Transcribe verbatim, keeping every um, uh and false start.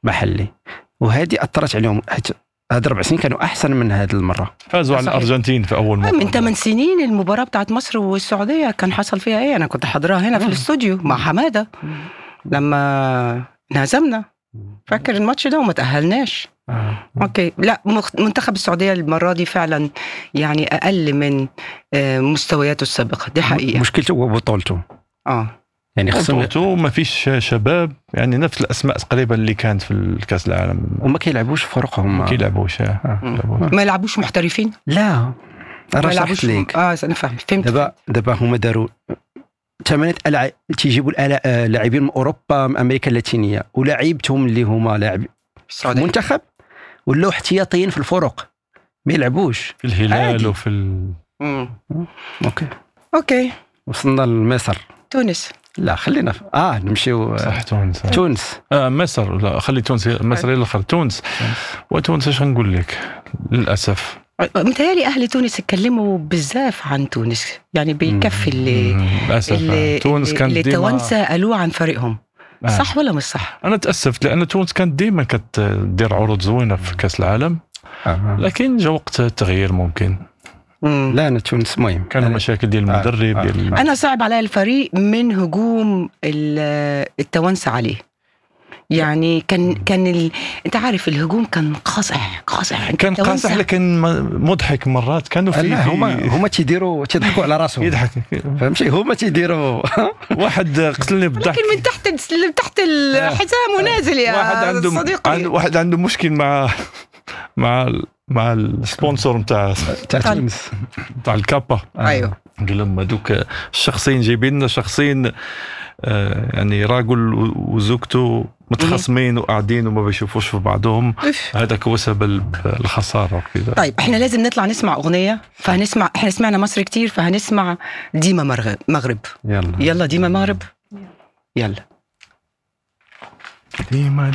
محلي، وهذه أثرت عليهم. هذا أربع سنين كانوا أحسن من هذه المرة، فازوا على الأرجنتين في أول مرة. من ثمان سنين المباراة بتاعت مصر والسعودية كان حصل فيها إيه؟ أنا كنت حضرها هنا في الاستوديو مع حمادة لما نهزمنا، فاكر الماتش ده وما تأهلناش. آه. أوكي، لا منتخب السعودية المرة دي فعلا يعني أقل من مستوياته السابقة، دي حقيقة. مشكلته هو بطولته. آه يعني خصوصا ما فيش شباب، يعني نفس الأسماء تقريبا اللي كانت في الكأس العالم، وما كيلعبوش فرقهم، ما كيلعبوش آه. ما يلعبوش محترفين، لا ما يلعبوش ليك. اه انا فاهم، فهمت. دابا دابا هما داروا ثمانية ألعاب تيجيبوا اللاعبين من أوروبا من أمريكا اللاتينية، ولاعيبتهم اللي هما لاعب منتخب ولاو احتياطيين في الفرق، ما يلعبوش في الهلال عادي. وفي ال... اوكي اوكي وصلنا لمصر. تونس لا خلينا ف... اه نمشيو صح تونس تونس اه مصر لا خلي تونس مصر الاخر تونس وتونس اش نقول لك للاسف متهيألي اهل تونس يتكلموا بزاف عن تونس، يعني بيكفي اللي اللي, تونس كانت اللي التوانسه قالوا عن فريقهم. آه. صح ولا مش صح؟ انا تاسفت لان تونس كانت ديما كتدير عروض زوينه في كاس العالم، آه. لكن جا وقت التغيير ممكن. مم. لا أنا تونس مهم، كانوا مشاكل ديال المدرب. آه. آه. ديال أنا صعب على الفريق من هجوم التوانسة عليه، يعني كان كان ال... أنت عارف الهجوم كان قاصح قاصح كان قاصح لكن مضحك مرات. كانوا في هما هما تيديروا تيضحكوا على راسهم يضحك فهمتي، هما تيديروا واحد قتلني بالضحك لكن من تحت تحت الحزام ونازل يا واحد عنده صديقي. واحد عنده مشكل مع مع مع السبونسور نتاع تاع تونس تاع الكابا. ايوه قال لهم هذوك الشخصين جايبين لنا شخصين آه يعني راجل وزوجته متخاصمين وقاعدين وما بيشوفوش في بعضهم، هذاك هو سبب الخساره كذا. طيب احنا لازم نطلع نسمع اغنيه، فهنسمع احنا سمعنا مصر كتير، فهنسمع ديما مغرب. يلا يلا ديما مغرب، يلا ديما